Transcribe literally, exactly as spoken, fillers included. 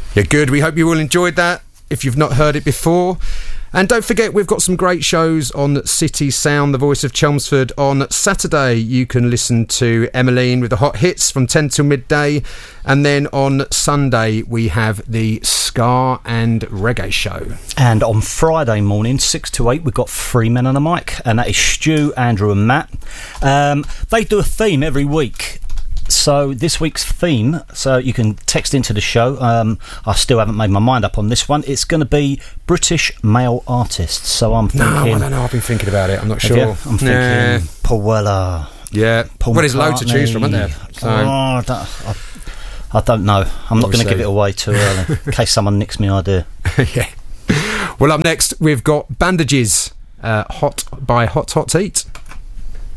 Yeah, good. We hope you all enjoyed that, if you've not heard it before. And don't forget, we've got some great shows on City Sound, the voice of Chelmsford. On Saturday, you can listen to Emmeline with the hot hits from ten till midday. And then on Sunday, we have the Ska and Reggae show. And on Friday morning, six to eight, we've got Three Men on a Mic. And that is Stu, Andrew and Matt. Um, they do a theme every week. So this week's theme, so you can text into the show. Um, I still haven't made my mind up on this one. It's going to be British male artists. So I'm thinking. No, I don't know. I've been thinking about it. I'm not Have sure. you? I'm thinking nah. Paul Weller. Yeah. Paul well, there's loads to choose from, isn't there? So. Oh, I, don't, I, I don't know. I'm not going to give it away too early in case someone nicks my idea. Yeah. Well, up next we've got Bandages, uh, Hot by Hot Hot Eat.